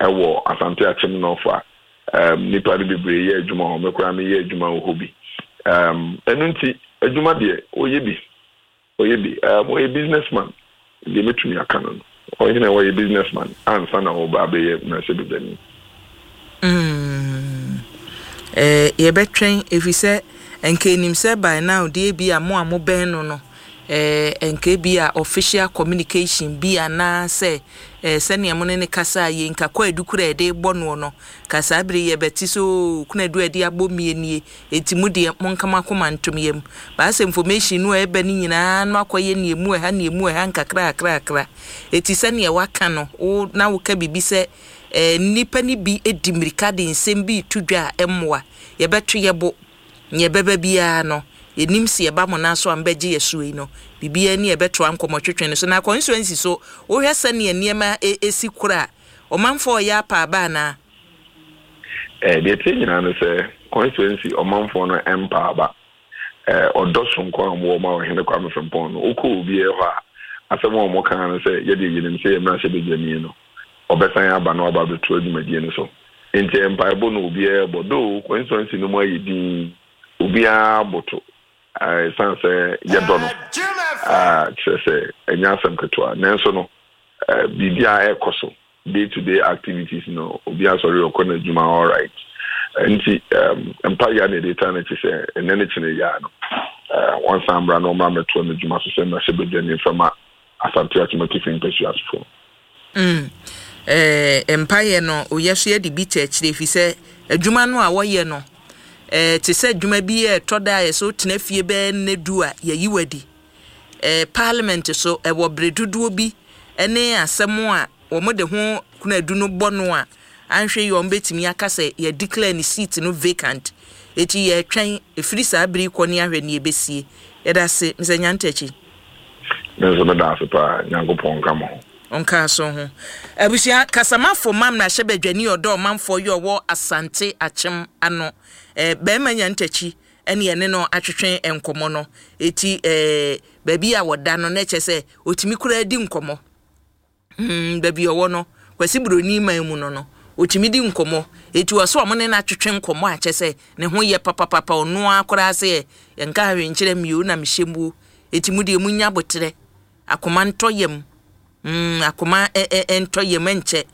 ewo asante achim no fa nipa de bebre ye adwuma ho mekura me ye adwuma ho bi enu nti adwuma de oye bi oye businessman de metumi aka no oye na oye businessman ansa na oba be ye na se bidani ye betwen efise enke nim se by now de bi amo amoben no enke bi a official communication bi ana se sene amone ne kasa ye nka kwa edukura ede gbono no kasa abire ye beti so kuna edu ede abomie nie etimu de monkama koma ntomyem ba se information no ebe ni nyina no akoye ne emu ha ne emu ha nkakra eti sene waka no wo na wo ka bibi se nipa ni bi edimirika de nsem bi tudwa emwa ye betu ye bo nye bebe bia no enim se eba mo na so ambeje yesuei no bibia ni ebeto ankomo twetwen so na constituency so wo hwese ne niema esi kura omanfo ya pa ba na de tinyina no se constituency omanfo no empa ba odoso nko amwo ma wo hene kwa mfempon no uko obi e ho a asemo mo kan no se ye de yinim se ye mra se bejani no obesan aba no aba betu adwumadie no so enti empa ebo no obi e bodo constituency no mo ayidi obi a boto sanse yedono chese enyasem ketwa nenso no bibia ekoso day to day activities no obi asori okona juma all right nti empire na data na chese enene chine ya no once ambra no ma meto na juma so se na sebedeni fama asante atimaki pesu asfo empire no oyeso ye de bi chechire fi se adwuma no a woye no te se dwuma bi toda ye so tena fie be ne du a ye yiwadi parliament so wo breduduo bi ene asemo a wo mo de ho kuna du no bono a anhwe yo mbetimi akase ye declare ni seat no vacant eti ye twen efiri sa abiri ko ne ahwe ne ebesie ye da se msenya ntachi nenso me da se pa nyankopon kamo onka so ho abusia kasamafo mam na hyebadwani odo mamfo yo wo asante achem ano be manya ntachi ene ene no atwetwen enkomo no eti baby a woda no na chese otimi kura di nkomo baby owo no kwasi broni man mu no otimi di nkomo eti wo so amone na atwetwen nkomo a chese ne ho ye papa ono akora se enka hwe nkyere miu na mhyembu eti mu de munya botere akoma ntoyem akoma entoyem enche